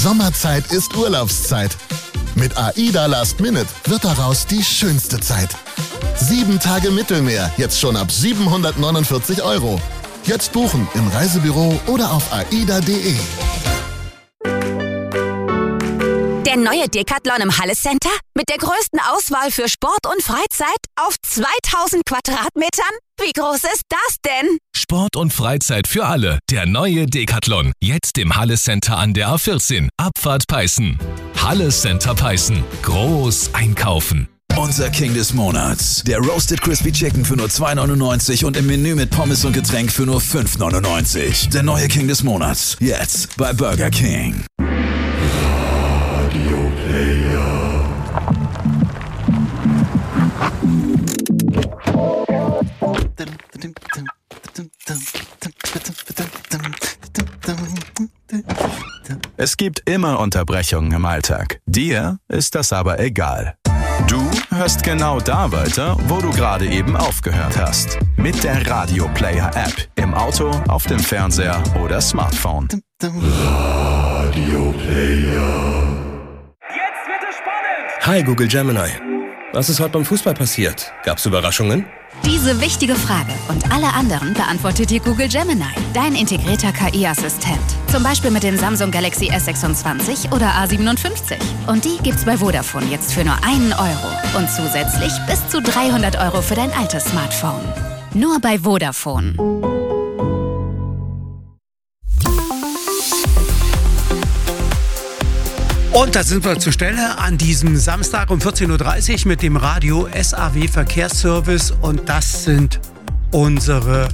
Sommerzeit ist Urlaubszeit. Mit AIDA Last Minute wird daraus die schönste Zeit. 7 Tage Mittelmeer, jetzt schon ab 749 €. Jetzt buchen im Reisebüro oder auf aida.de. Der neue Decathlon im Halle Center mit der größten Auswahl für Sport und Freizeit auf 2000 Quadratmetern? Wie groß ist das denn? Sport und Freizeit für alle. Der neue Decathlon. Jetzt im Halle Center an der A14. Abfahrt Peißen. Halle Center Peißen. Groß einkaufen. Unser King des Monats. Der Roasted Crispy Chicken für nur 2,99 und im Menü mit Pommes und Getränk für nur 5,99. Der neue King des Monats. Jetzt bei Burger King. Radio Player. Es gibt immer Unterbrechungen im Alltag. Dir ist das aber egal. Du hörst genau da weiter, wo du gerade eben aufgehört hast. Mit der Radio Player App. Im Auto, auf dem Fernseher oder Smartphone. Radio Player. Jetzt wird es spannend! Hi Google Gemini. Was ist heute beim Fußball passiert? Gab's Überraschungen? Diese wichtige Frage und alle anderen beantwortet dir Google Gemini, dein integrierter KI-Assistent. Zum Beispiel mit dem Samsung Galaxy S26 oder A57. Und die gibt's bei Vodafone jetzt für nur 1 €. Und zusätzlich bis zu 300 € für dein altes Smartphone. Nur bei Vodafone. Und da sind wir zur Stelle an diesem Samstag um 14.30 Uhr mit dem Radio SAW Verkehrsservice. Und das sind unsere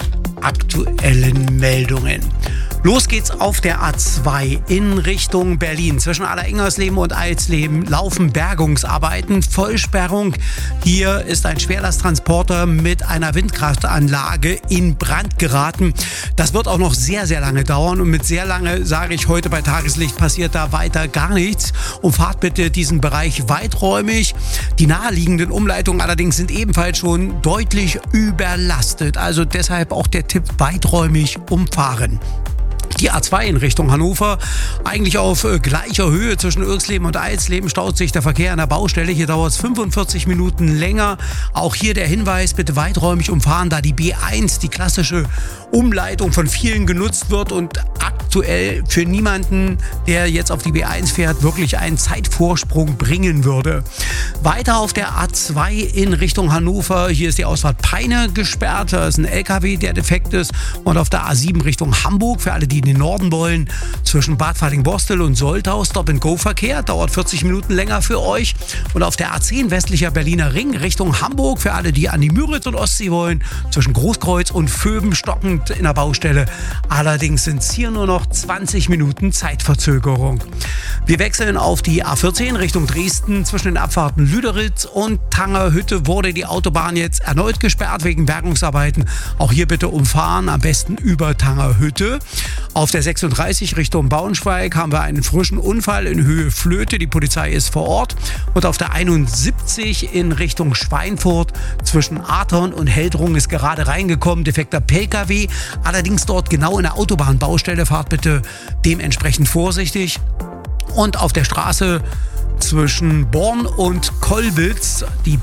aktuellen Meldungen. Los geht's auf der A2 in Richtung Berlin. Zwischen Allersingersleben und Eilsleben laufen Bergungsarbeiten, Vollsperrung. Hier ist ein Schwerlasttransporter mit einer Windkraftanlage in Brand geraten. Das wird auch noch sehr, sehr lange dauern. Und mit sehr lange sage ich heute bei Tageslicht passiert da weiter gar nichts. Umfahrt bitte diesen Bereich weiträumig. Die naheliegenden Umleitungen allerdings sind ebenfalls schon deutlich überlastet. Also deshalb auch der Tipp, weiträumig umfahren. Die A2 in Richtung Hannover, eigentlich auf gleicher Höhe zwischen Irxleben und Eilsleben, staut sich der Verkehr an der Baustelle. Hier dauert es 45 Minuten länger. Auch hier der Hinweis, bitte weiträumig umfahren, da die B1, die klassische Umleitung von vielen genutzt wird und aktuell für niemanden, der jetzt auf die B1 fährt, wirklich einen Zeitvorsprung bringen würde. Weiter auf der A2 in Richtung Hannover, hier ist die Ausfahrt Peine gesperrt, da ist ein LKW, der defekt ist. Und auf der A7 Richtung Hamburg, für alle, die in den Norden wollen, zwischen Bad Falling-Borstel und Soltau, Stop-and-Go-Verkehr, dauert 40 Minuten länger für euch. Und auf der A10 westlicher Berliner Ring Richtung Hamburg, für alle, die an die Müritz und Ostsee wollen, zwischen Großkreuz und Vöben stockend in der Baustelle. Allerdings sind es hier nur noch 20 Minuten Zeitverzögerung. Wir wechseln auf die A14 Richtung Dresden. Zwischen den Abfahrten Lüderitz und Tangerhütte wurde die Autobahn jetzt erneut gesperrt wegen Bergungsarbeiten. Auch hier bitte umfahren, am besten über Tangerhütte. Auf der 36 Richtung Braunschweig haben wir einen frischen Unfall in Höhe Flöte. Die Polizei ist vor Ort. Und auf der 71 in Richtung Schweinfurt zwischen Athorn und Heldrung ist gerade reingekommen. Defekter Pkw. Allerdings dort genau in der Autobahnbaustelle. Fahrt bitte dementsprechend vorsichtig. Und auf der Straße zwischen Born und Kolbitz, die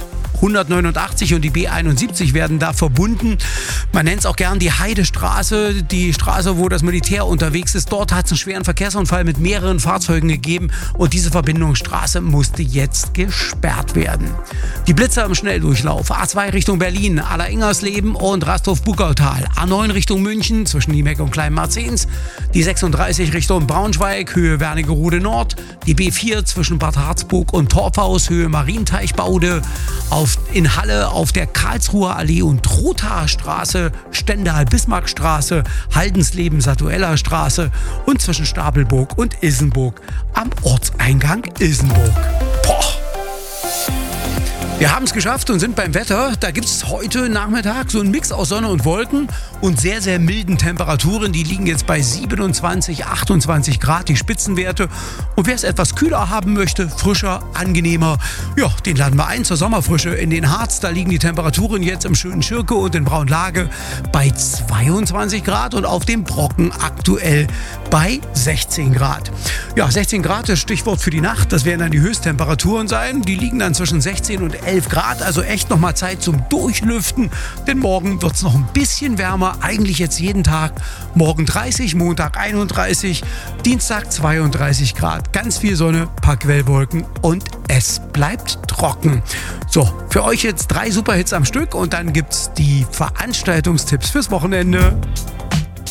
B189 und die B71 werden da verbunden. Man nennt es auch gern die Heidestraße, die Straße, wo das Militär unterwegs ist. Dort hat es einen schweren Verkehrsunfall mit mehreren Fahrzeugen gegeben und diese Verbindungsstraße musste jetzt gesperrt werden. Die Blitzer im Schnelldurchlauf. A2 Richtung Berlin, Allersingersleben und Rasthof-Buckautal. A9 Richtung München zwischen Niemeck und Kleinmarzens. Die 36 Richtung Braunschweig, Höhe Wernigerode Nord. Die B4 zwischen Bad Harzburg und Torfhaus, Höhe Marienteichbaude. In Halle auf der Karlsruher Allee und Trothaer Straße, Stendal-Bismarckstraße, Haldensleben-Satueller Straße und zwischen Stapelburg und Isenburg am Ortseingang Isenburg. Boah. Wir haben es geschafft und sind beim Wetter. Da gibt es heute Nachmittag so einen Mix aus Sonne und Wolken und sehr, sehr milden Temperaturen. Die liegen jetzt bei 27, 28 Grad, die Spitzenwerte. Und wer es etwas kühler haben möchte, frischer, angenehmer, ja, den laden wir ein zur Sommerfrische in den Harz. Da liegen die Temperaturen jetzt im schönen Schirke und in Braunlage bei 22 Grad und auf dem Brocken aktuell bei 16 Grad. Ja, 16 Grad ist Stichwort für die Nacht. Das werden dann die Höchsttemperaturen sein. Die liegen dann zwischen 16 und 11 Grad. Also echt nochmal Zeit zum Durchlüften. Denn morgen wird es noch ein bisschen wärmer. Eigentlich jetzt jeden Tag. Morgen 30, Montag 31, Dienstag 32 Grad. Ganz viel Sonne, paar Quellwolken und es bleibt trocken. So, für euch jetzt 3 Superhits am Stück und dann gibt's die Veranstaltungstipps fürs Wochenende.